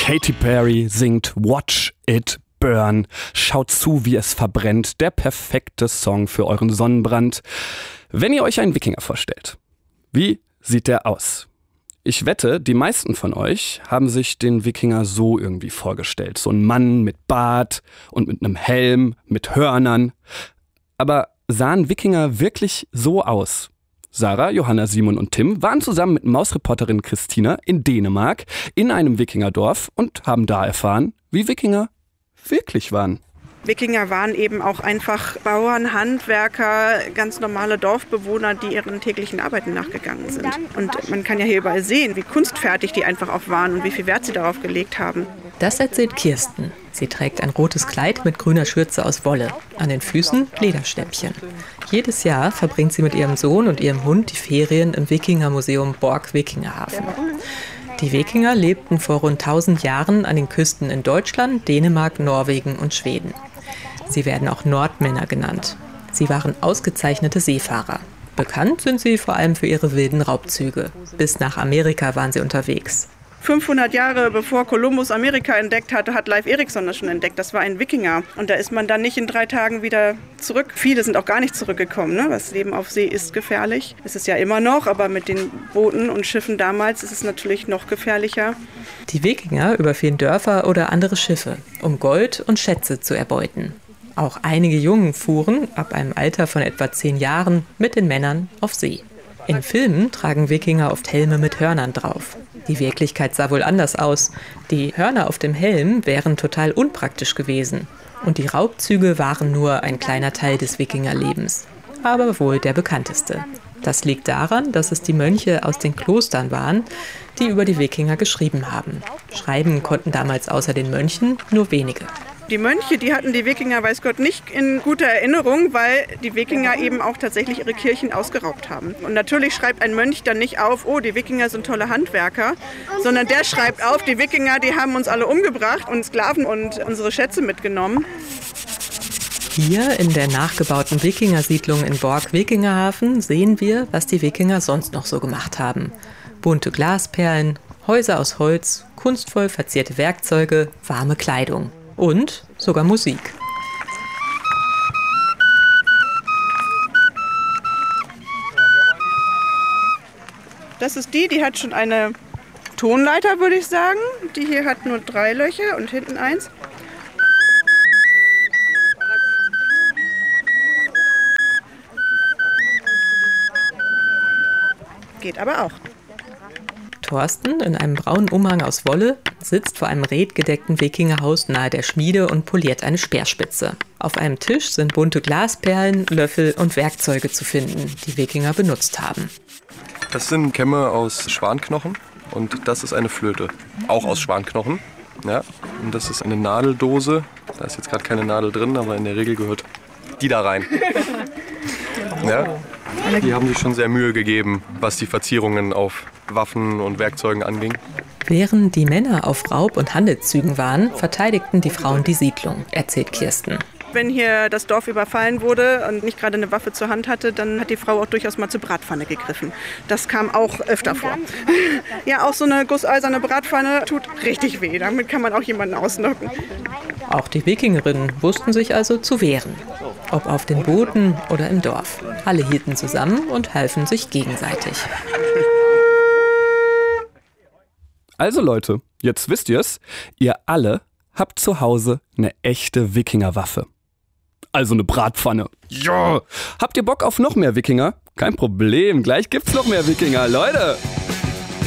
Katy Perry singt Watch It Burn. Schaut zu, wie es verbrennt. Der perfekte Song für euren Sonnenbrand. Wenn ihr euch einen Wikinger vorstellt, wie sieht der aus? Ich wette, die meisten von euch haben sich den Wikinger so irgendwie vorgestellt. So ein Mann mit Bart und mit einem Helm, mit Hörnern. Aber sahen Wikinger wirklich so aus? Sarah, Johanna, Simon und Tim waren zusammen mit Mausreporterin Christina in Dänemark in einem Wikingerdorf und haben da erfahren, wie Wikinger wirklich waren. Wikinger waren eben auch einfach Bauern, Handwerker, ganz normale Dorfbewohner, die ihren täglichen Arbeiten nachgegangen sind. Und man kann ja hier überall sehen, wie kunstfertig die einfach auch waren und wie viel Wert sie darauf gelegt haben. Das erzählt Kirsten. Sie trägt ein rotes Kleid mit grüner Schürze aus Wolle. An den Füßen Lederstäppchen. Jedes Jahr verbringt sie mit ihrem Sohn und ihrem Hund die Ferien im Wikingermuseum Borg-Wikingerhafen. Die Wikinger lebten vor rund 1000 Jahren an den Küsten in Deutschland, Dänemark, Norwegen und Schweden. Sie werden auch Nordmänner genannt. Sie waren ausgezeichnete Seefahrer. Bekannt sind sie vor allem für ihre wilden Raubzüge. Bis nach Amerika waren sie unterwegs. 500 Jahre bevor Kolumbus Amerika entdeckt hatte, hat Leif Erikson das schon entdeckt. Das war ein Wikinger. Und da ist man dann nicht in 3 Tagen wieder zurück. Viele sind auch gar nicht zurückgekommen. Ne? Das Leben auf See ist gefährlich. Ist es ja immer noch, aber mit den Booten und Schiffen damals ist es natürlich noch gefährlicher. Die Wikinger überfielen Dörfer oder andere Schiffe, um Gold und Schätze zu erbeuten. Auch einige Jungen fuhren, ab einem Alter von etwa 10 Jahren, mit den Männern auf See. In Filmen tragen Wikinger oft Helme mit Hörnern drauf. Die Wirklichkeit sah wohl anders aus. Die Hörner auf dem Helm wären total unpraktisch gewesen. Und die Raubzüge waren nur ein kleiner Teil des Wikingerlebens. Aber wohl der bekannteste. Das liegt daran, dass es die Mönche aus den Klostern waren, die über die Wikinger geschrieben haben. Schreiben konnten damals außer den Mönchen nur wenige. Die Mönche, die hatten die Wikinger, weiß Gott, nicht in guter Erinnerung, weil die Wikinger eben auch tatsächlich ihre Kirchen ausgeraubt haben. Und natürlich schreibt ein Mönch dann nicht auf, oh, die Wikinger sind tolle Handwerker, sondern der schreibt auf, die Wikinger, die haben uns alle umgebracht und Sklaven und unsere Schätze mitgenommen. Hier in der nachgebauten Wikingersiedlung in Borg-Wikingerhafen sehen wir, was die Wikinger sonst noch so gemacht haben. Bunte Glasperlen, Häuser aus Holz, kunstvoll verzierte Werkzeuge, warme Kleidung. Und sogar Musik. Das ist die hat schon eine Tonleiter, würde ich sagen. Die hier hat nur 3 Löcher und hinten 1. Geht aber auch. Thorsten, in einem braunen Umhang aus Wolle, sitzt vor einem redgedeckten Wikingerhaus nahe der Schmiede und poliert eine Speerspitze. Auf einem Tisch sind bunte Glasperlen, Löffel und Werkzeuge zu finden, die Wikinger benutzt haben. Das sind Kämme aus Schwanknochen und das ist eine Flöte, auch aus Schwanknochen. Ja, und das ist eine Nadeldose. Da ist jetzt gerade keine Nadel drin, aber in der Regel gehört die da rein. Ja, die haben sich schon sehr Mühe gegeben, was die Verzierungen auf Waffen und Werkzeugen anging. Während die Männer auf Raub- und Handelszügen waren, verteidigten die Frauen die Siedlung, erzählt Kirsten. Wenn hier das Dorf überfallen wurde und nicht gerade eine Waffe zur Hand hatte, dann hat die Frau auch durchaus mal zur Bratpfanne gegriffen. Das kam auch öfter vor. Ja, auch so eine gusseiserne Bratpfanne tut richtig weh. Damit kann man auch jemanden ausnocken. Auch die Wikingerinnen wussten sich also zu wehren. Ob auf den Booten oder im Dorf. Alle hielten zusammen und halfen sich gegenseitig. Also Leute, jetzt wisst ihr's. Ihr alle habt zu Hause eine echte Wikingerwaffe. Also eine Bratpfanne. Ja! Habt ihr Bock auf noch mehr Wikinger? Kein Problem, gleich gibt's noch mehr Wikinger, Leute!